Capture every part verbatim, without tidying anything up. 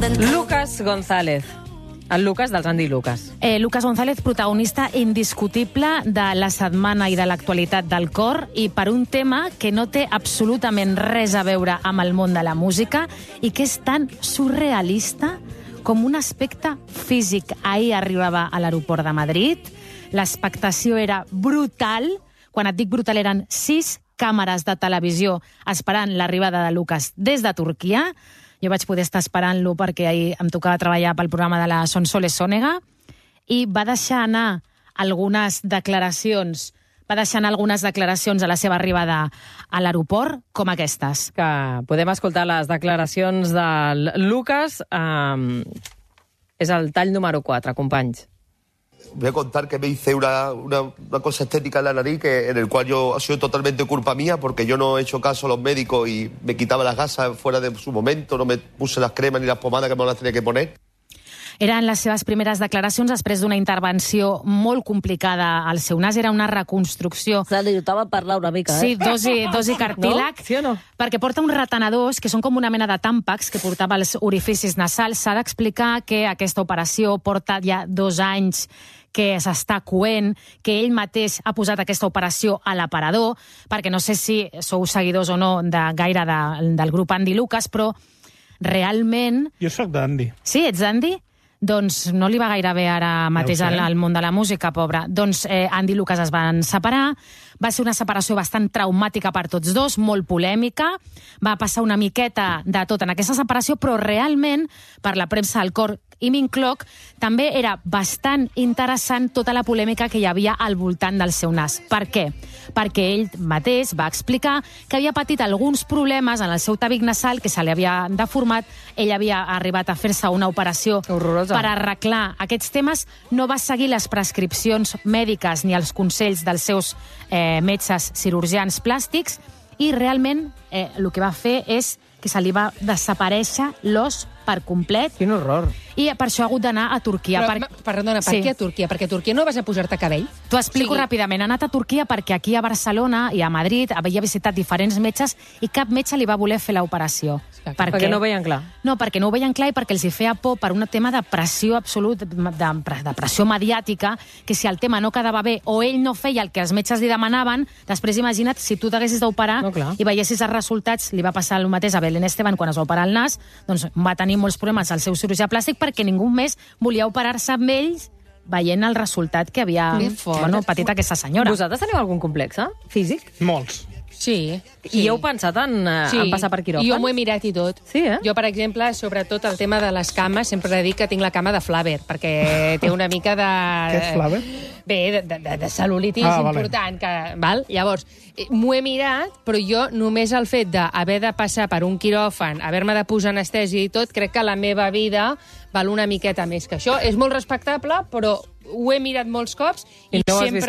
Lucas González. El Lucas dels Andy Lucas. Eh, Lucas González, protagonista indiscutible de la setmana i de l'actualitat del cor, i per un tema que no té absolutament res a veure amb el món de la música i que és tan surrealista com un aspecte físic. Ahir arribava a l'aeroport de Madrid, l'expectació era brutal. Quan et dic brutal, eren sis càmeres de televisió esperant l'arribada de Lucas des de Turquia. Jo vaig poder estar esperant-lo perquè ahir em tocava treballar pel programa de la Sonsoles Sónega, i va deixar anar algunes declaracions, va deixar anar algunes declaracions a la seva arribada a l'aeroport, com aquestes. Que podem escoltar les declaracions del Lucas. Um, és el tall número quatre, companys. Voy a contar que me hice una, una, una cosa estética en la nariz que, en el cual yo ha sido totalmente culpa mía, porque yo no he hecho caso a los médicos y me quitaba las gasas fuera de su momento, no me puse las cremas ni las pomadas que me las tenía que poner. Eren les seves primeres declaracions després d'una intervenció molt complicada al seu nas. Era una reconstrucció. Se li notava parlar una mica, eh? Sí, dosi, dosi cartílag. No? Sí o no? Perquè porta uns retenedors, que són com una mena de tàmpacs que portava als orificis nasals. S'ha d'explicar que aquesta operació porta ja dos anys que s'està coent, que ell mateix ha posat aquesta operació a l'aparador, perquè no sé si sou seguidors o no de gaire de, del grup Andy Lucas, però realment... Jo sóc d'Andy. Sí, ets d'Andy? Doncs no li va gaire bé ara mateix al, al món de la música, pobre. Doncs eh, Andy i Lucas es van separar, va ser una separació bastant traumàtica per tots dos, molt polèmica, va passar una miqueta de tot en aquesta separació, però realment, per la premsa del cor, i m'incloc, també era bastant interessant tota la polèmica que hi havia al voltant del seu nas. Per què? Perquè ell mateix va explicar que havia patit alguns problemes en el seu tabic nasal, que se li havia deformat, ell havia arribat a fer-se una operació horrorosa per arreglar aquests temes, no va seguir les prescripcions mèdiques ni els consells dels seus eh, metges cirurgians plàstics, i realment eh, el que va fer és que se li va desaparèixer l'os per complet. Quin horror. I per això ha hagut d'anar a Turquia. Però, per... perdona, per sí. què a Turquia? Perquè a Turquia no vas a posar-te cabell? T'ho explico o sigui... ràpidament. Ha anat a Turquia perquè aquí a Barcelona i a Madrid havia visitat diferents metges i cap metge li va voler fer l'operació. Per perquè no ho veien clar. No, perquè no ho veien clar i perquè els hi feia por per un tema de pressió absolut, de, de pressió mediàtica, que si el tema no quedava bé o ell no feia el que els metges li demanaven, després imagina't si tu t'haguessis d'operar no, i veiessis els resultats. Li va passar el mateix a Belén Esteban quan es va operar el nas, doncs va tenir molts problemes al seu cirurgià plàstic perquè ningú més volia operar-se amb ells veient el resultat que havia bueno, patit aquesta senyora. Vosaltres teniu algun complex, eh? Físic? Molts. Sí, sí. I heu pensat en, sí. en passar per quiròfan? Jo m'ho he mirat i tot. Sí, eh? Jo, per exemple, sobretot el tema de les cames, sempre dic que tinc la cama de Flaver, perquè té una mica de... Què és Flaver? Bé, de, de, de cel·lulitis ah, important. Que, val? Llavors, m'ho he mirat, però jo només el fet d'haver de passar per un quiròfan, haver-me de posar anestèsia i tot, crec que la meva vida val una miqueta més que això. És molt respectable, però ho he mirat molts cops i, I no sempre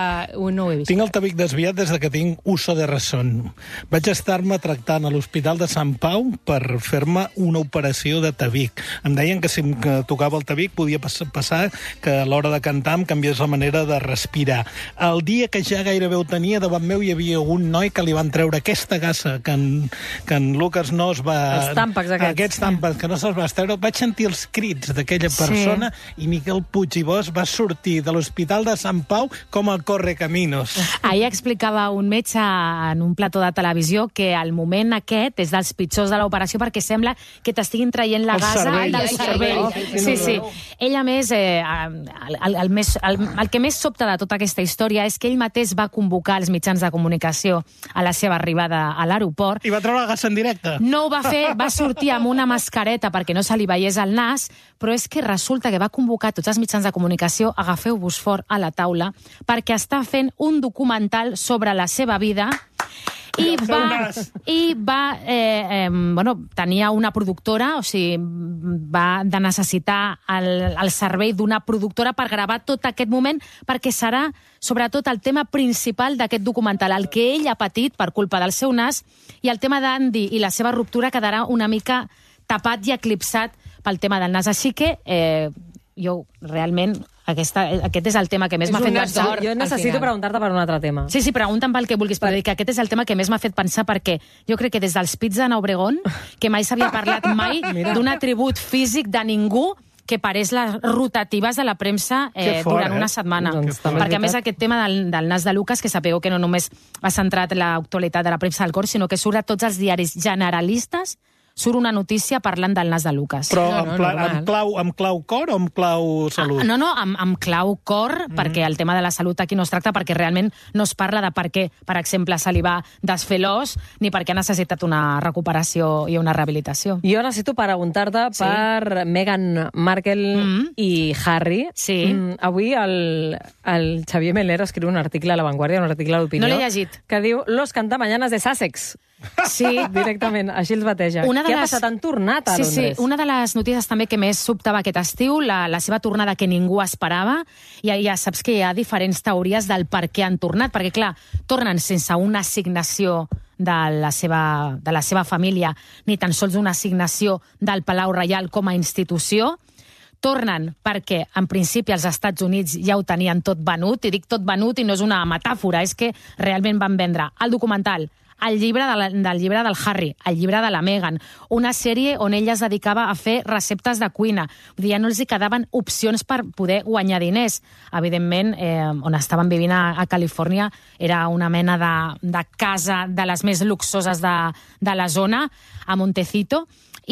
no ho he vist. Tinc el tabic desviat des de que tinc uso de razón. Vaig estar-me tractant a l'Hospital de Sant Pau per fer-me una operació de tabic. Em deien que si em tocava el tabic podia passar que a l'hora de cantar em canviés la manera de respirar. El dia que ja gairebé ho tenia, davant meu hi havia un noi que li van treure aquesta gassa que en, que en Lucas no es va... Els tàmpacs aquests. Aquests tàmpacs que no se'ls va treure. Vaig sentir els crits d'aquella persona sí. I Miquel Puig i Bosch va sortir de l'Hospital de Sant Pau com el Correcaminos. Ahir explicava un metge en un plató de televisió que el moment aquest és dels pitjors de l'operació perquè sembla que t'estiguin traient la el gasa cervell. del cervell. Oh, sí, sí. Ell, a més, eh, el, el, el, més, el, el que més sobta de tota aquesta història és que ell mateix va convocar els mitjans de comunicació a la seva arribada a l'aeroport. I va treure la gasa en directe. No ho va fer, va sortir amb una mascareta perquè no se li veiés el nas, però és que resulta que va convocar tots els mitjans de comunicació, agafeu-vos fort a la taula, perquè està fent un documental sobre la seva vida i va, i va eh, eh, bueno, tenia una productora, o sigui, va de necessitar el, el servei d'una productora per gravar tot aquest moment, perquè serà sobretot el tema principal d'aquest documental, el que ell ha patit per culpa del seu nas, i el tema d'Andy i la seva ruptura quedarà una mica tapat i eclipsat pel tema del nas. Així que eh, jo realment Aquesta, aquest és el tema que més m'ha fet pensar. Jo necessito preguntar-te per un altre tema. Sí, sí, pregunta'm pel que vulguis, però que aquest és el tema que més m'ha fet pensar, perquè jo crec que des dels pits de Obregón, que mai s'havia parlat mai d'un atribut físic de ningú que pareix les rotatives de la premsa eh, fort, durant eh? una setmana. Doncs, perquè, a més, aquest tema del, del nas de Lucas, que sapigueu que no només ha centrat l'actualitat de la premsa del cor, sinó que surt a tots els diaris generalistes, surt una notícia parlant del nas de Lucas. Però No, en, no, pla, normal. amb, clau, amb clau cor o amb clau salut? Ah, no, no, amb, amb clau cor, mm. perquè el tema de la salut aquí no es tracta, perquè realment no es parla de per què, per exemple, se li va desfer l'os, ni per què ha necessitat una recuperació i una rehabilitació. Jo necessito preguntar-te Sí. per Meghan Markle Mm. i Harry. Sí. Mm, avui el, el Xavier Meller escriu un article a La Vanguardia, un article d'opinió, No l'he llegit. que diu Los cantamañanas de Sussex. Sí, Directament, així els bateja. Una de Què ha les- passat? Han tornat a sí, Londres. sí, una de les notícies també que més sobtava aquest estiu, la, la seva tornada que ningú esperava, i ja, ja saps que hi ha diferents teories del per què han tornat, perquè clar, tornen sense una assignació de la seva, de la seva família, ni tan sols una assignació del Palau Reial com a institució. Tornen perquè, en principi, els Estats Units ja ho tenien tot venut, i dic tot venut i no és una metàfora, és que realment van vendre el documental, el llibre de la, del llibre del Harry, el llibre de la Meghan, una sèrie on ella es dedicava a fer receptes de cuina. Vull dir, ja no els hi quedaven opcions per poder guanyar diners. Evidentment, eh, on estaven vivint a, a Califòrnia era una mena de, de casa de les més luxoses de, de la zona, a Montecito,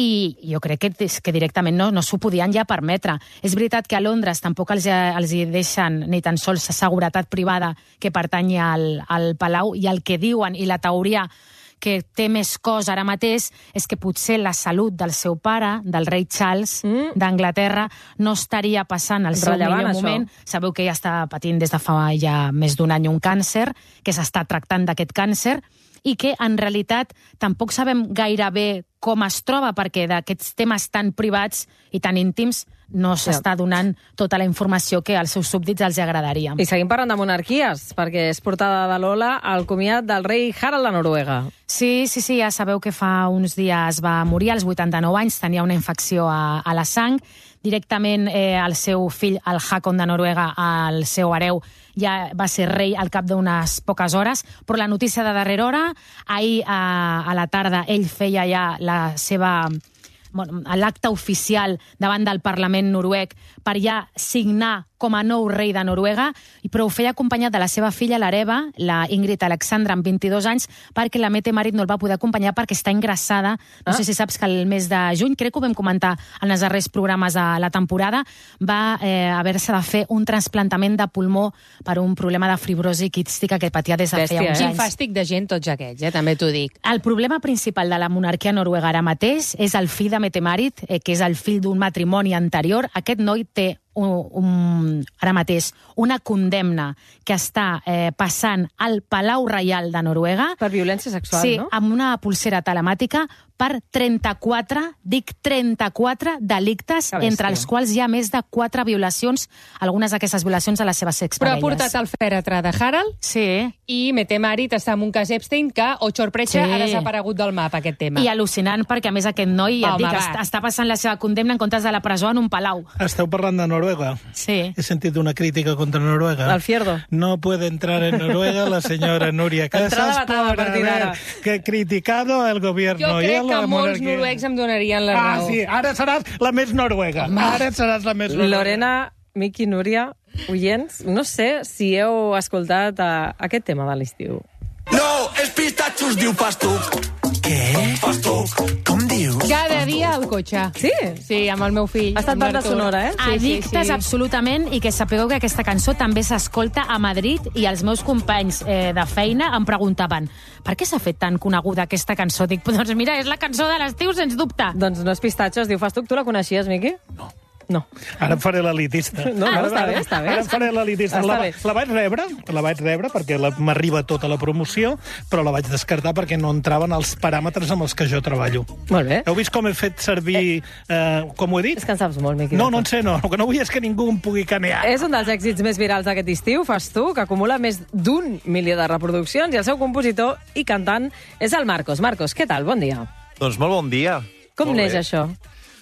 i jo crec que, que directament no, no s'ho podien ja permetre. És veritat que a Londres tampoc els, els hi deixen ni tan sols seguretat privada que pertanyi al, al Palau, i el que diuen, i la teoria que té més cos ara mateix, és que potser la salut del seu pare, del rei Charles Mm. d'Anglaterra, no estaria passant el seu Rellevant, millor això. moment. Sabeu que ja està patint des de fa ja més d'un any un càncer, que s'està tractant d'aquest càncer, i que en realitat tampoc sabem gaire bé com es troba, perquè d'aquests temes tan privats i tan íntims no s'està donant tota la informació que als seus súbdits els agradaria. I seguim parlant de monarquies, perquè és portada de l'Ola al comiat del rei Harald de Noruega. Sí, sí, sí, ja sabeu que fa uns dies va morir, als vuitanta-nou anys, tenia una infecció a, a la sang. Directament eh, el seu fill, el Håkon de Noruega, el seu hereu, ja va ser rei al cap d'unes poques hores, però la notícia de darrera hora, ahir a, a la tarda ell feia ja la seva... Bueno, l'acte oficial davant del Parlament noruec per ja signar com a nou rei de Noruega, però ho feia acompanyat de la seva filla, l'hereva, la Ingrid Alexandra, amb vint-i-dos anys, perquè la Mette Marit no el va poder acompanyar perquè està ingressada. No Ah. sé si saps que el mes de juny, crec que ho vam comentar en els darrers programes de la temporada, va eh, haver-se de fer un trasplantament de pulmó per un problema de fibrosi quística que patia des de Bèstia, feia uns eh? Quin anys. fàstic de gent tots aquests, eh? També t'ho dic. El problema principal de la monarquia noruega ara mateix és el fill de Mette-Marit, eh, que és el fill d'un matrimoni anterior. Aquest noi té un, un, ara mateix una condemna que està eh, passant al Palau Reial de Noruega. Per violència sexual, Sí, no? amb una pulsera telemàtica per trenta-quatre, dic trenta-quatre delictes, Que bèstia. entre els quals hi ha més de quatre violacions, algunes d'aquestes violacions a les seves Però ha exparelles. portat el fèretre de Harald Sí, i Mette-Marit està en un cas Epstein que, o sorpresa, Sí. ha desaparegut del mapa, aquest tema. i al·lucinant perquè, a més, aquest noi, ja et Home, dic, va. està, està passant la seva condemna en comptes de la presó en un palau. Esteu parlant de Noruega. Sí. He sentido una crítica contra Noruega. Al Fierdo. No puede entrar en Noruega la señora Nuria Casas Entrada por batada a partir haber d'ara. que criticado el gobierno Jo y crec a que la molts monarquia. noruecs em donarien la Ah, raó. sí, ara seràs la més noruega. Ara seràs la més noruega. Lorena, Miqui, Núria, oients, no sé si heu escoltat uh, aquest tema de l'estiu. No, és pistatxos, diu Pastuc. Què? Pastuc, com dius? Cada dia al cotxe. Sí? Sí, amb el meu fill. Ha estat amb banda l'Artur. sonora, eh? Addictes, absolutament, i que sapigueu que aquesta cançó també s'escolta a Madrid, i els meus companys eh, de feina em preguntaven per què s'ha fet tan coneguda aquesta cançó? Dic, doncs mira, és la cançó de l'estiu, sens dubte. Doncs no és pistatxo, es diu Fas tu. Tu la coneixies, Miqui? No. No. Ara em faré l'elitista. No, no, Ara- està bé, està bé. Ara em faré l'elitista. Està La, bé. la vaig rebre, la vaig rebre perquè la- m'arriba tota la promoció, però la vaig descartar perquè no entraven els paràmetres amb els que jo treballo. Molt bé. Heu vist com he fet servir, eh, com ho he dit? És que en saps molt, Miqui. No, no en sé, no. El que no vull és que ningú em pugui canear. És un dels èxits més virals d'aquest estiu, Fas tu, que acumula més d'un milió de reproduccions, i el seu compositor i cantant és el Marcos. Marcos, què tal? Bon dia. Doncs molt bon dia. Com Molt neix bé. això?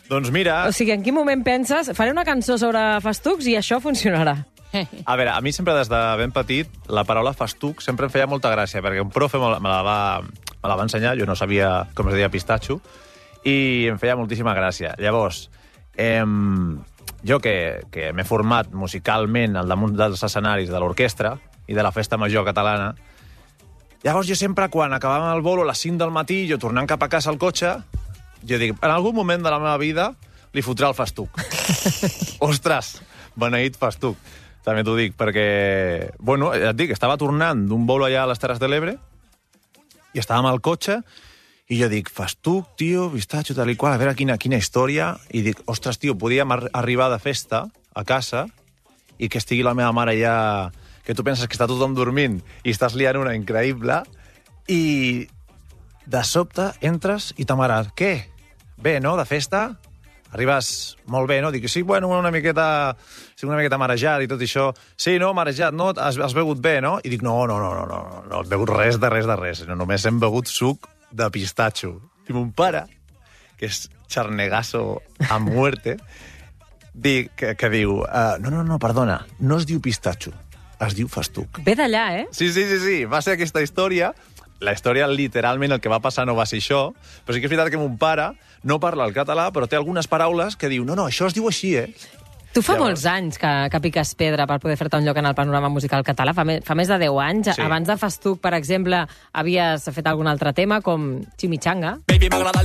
Doncs mira... O sigui, en quin moment penses, faré una cançó sobre festucs i això funcionarà? A veure, a mi sempre des de ben petit la paraula festuc sempre em feia molta gràcia, perquè un profe me la, me la, va, me la va ensenyar, jo no sabia com es deia pistatxo, i em feia moltíssima gràcia. Llavors, eh, jo que, que m'he format musicalment al damunt dels escenaris de l'orquestra i de la festa major catalana, llavors jo sempre, quan acabàvem el bolo a les cinc del matí, jo tornant cap a casa al cotxe, jo dic, en algun moment de la meva vida li fotrà el festuc. Ostres, beneït festuc. També t'ho dic, perquè, bueno, ja et dic, estava tornant d'un bolo allà a les Terres de l'Ebre i estàvem al cotxe i jo dic, festuc, tio, pistatxo, tal i qual, a veure quina, quina història. I dic, ostres, tio, podíem ar arribar de festa a casa i que estigui la meva mare ja... que tu penses que està tothom dormint i estàs liant una increïble i de sobte entres i ta mare, què? Bé, no?, de festa? Arribes molt bé, no? Dic, sí, bueno, una miqueta... Sí, una miqueta marejat i tot això. Sí, no, marejat, no? Has, has begut bé, no? I dic, no, no, no, no, no, no, he begut res de res de res. No, només hem begut suc de pistatxo. I mon pare, que és charnegazo a muerte, dic, que, que diu, uh, no, no, no, perdona, no es diu pistatxo, es diu festuc. Ve d'allà, eh? Sí, sí, sí, sí, va ser aquesta història. La història, literalment, el que va passar no va ser això, però sí que és veritat que mon pare no parla el català, però té algunes paraules que diu, no, no, això es diu així, eh? Tu fa Llavors... molts anys que, que piques pedra per poder fer-te un lloc en el panorama musical català, fa, me, fa més de deu anys. Sí. Abans de Festuc, per exemple, havies fet algun altre tema, com Chimichanga. Baby, m'agrada